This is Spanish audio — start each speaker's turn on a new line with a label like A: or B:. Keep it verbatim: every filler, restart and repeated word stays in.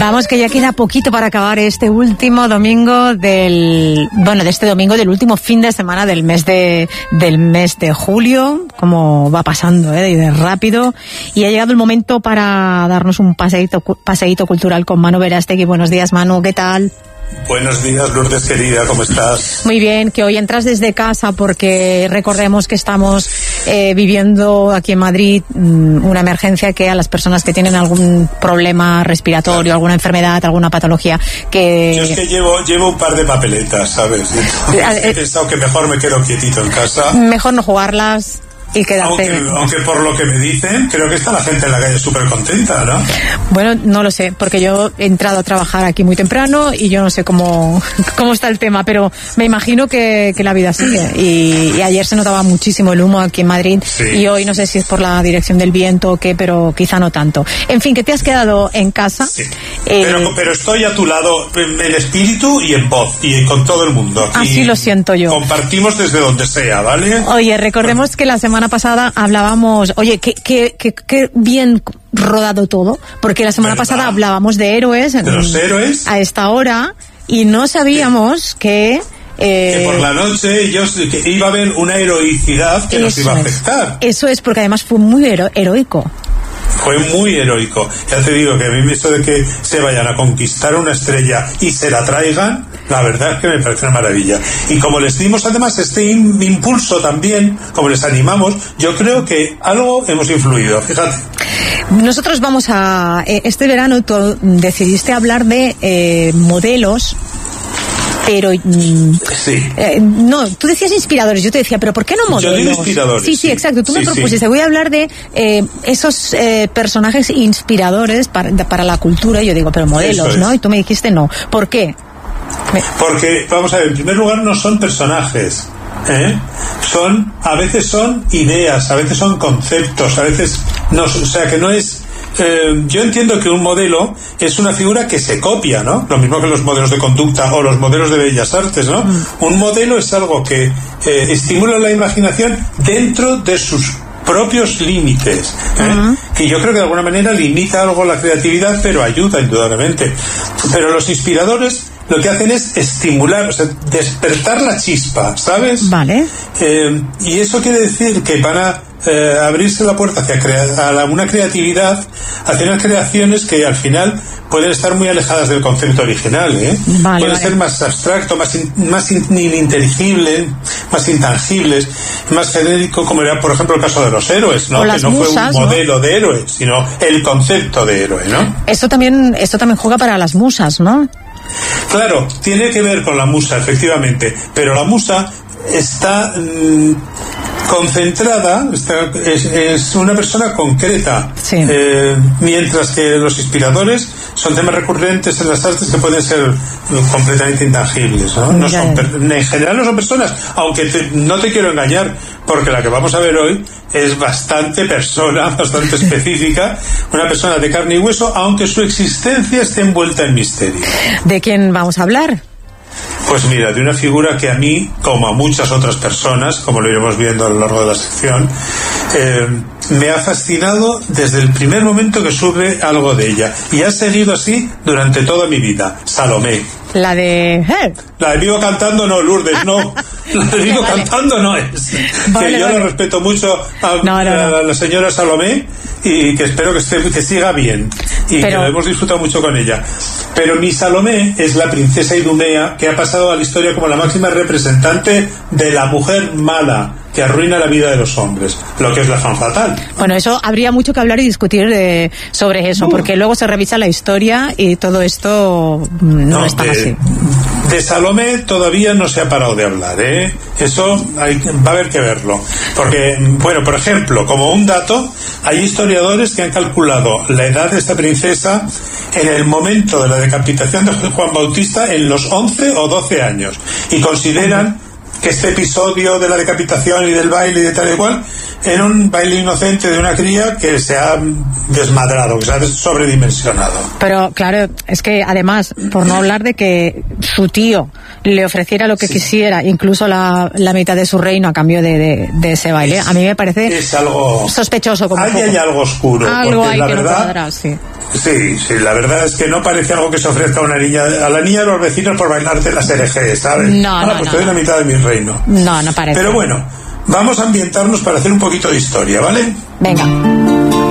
A: Vamos, que ya queda poquito para acabar este último domingo del, bueno, de este domingo del último fin de semana del mes de, del mes de julio, como va pasando, eh, de rápido, y ha llegado el momento para darnos un paseíto, paseíto cultural con Manu Verástegui. Buenos días, Manu, ¿qué tal?
B: Buenos días, Lourdes, querida, ¿cómo estás?
A: Muy bien, que hoy entras desde casa porque recordemos que estamos eh, viviendo aquí en Madrid mmm, una emergencia que a las personas que tienen algún problema respiratorio, claro, alguna enfermedad, alguna patología que...
B: Yo es que llevo, llevo un par de papeletas, ¿sabes? Entonces, he pensado que mejor me quedo quietito en casa.
A: Mejor no jugarlas y quedarte...
B: Aunque, aunque por lo que me dicen, creo que está la gente en la calle súper contenta, ¿no?
A: Bueno, no lo sé, porque yo he entrado a trabajar aquí muy temprano y yo no sé cómo, cómo está el tema, pero me imagino que, que la vida sigue. Y, y ayer se notaba muchísimo el humo aquí en Madrid, sí, y hoy no sé si es por la dirección del viento o qué, pero quizá no tanto. En fin, que te has quedado en casa. Sí.
B: Eh, pero, pero estoy a tu lado en espíritu y en voz y con todo el mundo. Aquí
A: así lo siento yo.
B: Compartimos desde donde sea, ¿vale?
A: Oye, recordemos bueno. que la semana pasada hablábamos, oye, qué que, que, que bien rodado todo, porque la semana ¿verdad? pasada hablábamos de héroes,
B: de los héroes
A: a esta hora, y no sabíamos sí. que
B: Eh, que por la noche yo, que iba a haber una heroicidad que nos iba a afectar.
A: Es. Eso es, porque además fue muy hero- heroico.
B: Fue muy heroico. Ya te digo que a mí eso de que se vayan a conquistar una estrella y se la traigan, la verdad es que me parece una maravilla. Y como les dimos además este impulso también, como les animamos, yo creo que algo hemos influido, fíjate.
A: Nosotros vamos a... Este verano tú decidiste hablar de eh, modelos, pero
B: sí.
A: eh, no, tú decías inspiradores, yo te decía, pero ¿por qué no modelos?
B: Yo digo inspiradores.
A: Sí, sí, sí, exacto, tú
B: sí,
A: me propusiste,
B: sí.
A: voy a hablar de eh, esos eh, personajes inspiradores para, para la cultura, y yo digo, pero modelos, ¿no? Y tú me dijiste no. ¿Por qué? Me...
B: Porque, vamos a ver, en primer lugar no son personajes, ¿eh? Son, a veces son ideas, a veces son conceptos, a veces no, o sea que no es... Eh, yo entiendo que un modelo es una figura que se copia, ¿no? Lo mismo que los modelos de conducta o los modelos de bellas artes, ¿no? Mm. Un modelo es algo que eh, estimula la imaginación dentro de sus propios límites, ¿eh? Uh-huh. Que yo creo que de alguna manera limita algo la creatividad, pero ayuda indudablemente. Pero los inspiradores lo que hacen es estimular, o sea, despertar la chispa, ¿sabes?
A: Vale.
B: Eh, y eso quiere decir que van a eh, abrirse la puerta hacia crea- a la, una creatividad, hacia unas creaciones que al final pueden estar muy alejadas del concepto original, ¿eh?
A: Vale,
B: pueden
A: vale.
B: ser más abstracto, más in, más in, ininteligibles, más intangibles, más genérico, como era por ejemplo el caso de los héroes, ¿no?
A: O
B: que no
A: musas,
B: fue un modelo, ¿no?, de héroe, sino el concepto de héroe, ¿no?
A: Esto también, esto también juega para las musas, ¿no?
B: Claro, tiene que ver con la musa, efectivamente, pero la musa está mmm, concentrada, está, es, es una persona concreta,
A: sí.
B: eh, mientras que los inspiradores son temas recurrentes en las artes que pueden ser completamente intangibles, ¿no? No son, en general no son personas, aunque te, no te quiero engañar, porque la que vamos a ver hoy es bastante persona, bastante específica, una persona de carne y hueso, aunque su existencia esté envuelta en misterio.
A: ¿De quién vamos a hablar?
B: Pues mira, de una figura que a mí, como a muchas otras personas, como lo iremos viendo a lo largo de la sección, eh, me ha fascinado desde el primer momento que supe algo de ella, y ha seguido así durante toda mi vida. Salomé.
A: La de... ¿Eh?
B: La de Vivo Cantando no, Lourdes, no. La de Vivo vale. Cantando no es. Vale, que yo vale. la respeto mucho a, no, no, no. a la señora Salomé, y que espero que, esté, que siga bien, y Pero... que lo hemos disfrutado mucho con ella. Pero mi Salomé es la princesa Idumea, que ha pasado a la historia como la máxima representante de la mujer mala que arruina la vida de los hombres, lo que es la femme fatale.
A: Bueno, eso habría mucho que hablar y discutir de, sobre eso, uh. porque luego se revisa la historia y todo esto no, no está así.
B: De Salomé todavía no se ha parado de hablar, ¿eh? Eso hay, va a haber que verlo. Porque, bueno, por ejemplo, como un dato, hay historiadores que han calculado la edad de esta princesa en el momento de la decapitación de Juan Bautista en los once o doce años, y consideran que este episodio de la decapitación y del baile y de tal y cual, en un baile inocente de una cría que se ha desmadrado, que se ha sobredimensionado.
A: Pero claro, es que además, por no hablar de que su tío le ofreciera lo que sí. quisiera, incluso la, la mitad de su reino a cambio de, de, de ese baile,
B: es,
A: a mí me parece
B: es algo
A: sospechoso. Como
B: ahí hay algo oscuro.
A: Algo hay
B: la
A: que
B: verdad,
A: no cuadra, sí.
B: Sí, sí, la verdad es que no parece algo que se ofrezca a una niña, a la niña de los vecinos por bailarte las herejes, ¿sabes?
A: No,
B: ah,
A: no,
B: pues
A: no,
B: te doy
A: no.
B: la mitad de mi reino.
A: No, no parece.
B: Pero bueno, vamos a ambientarnos para hacer un poquito de historia, ¿vale?
A: Venga.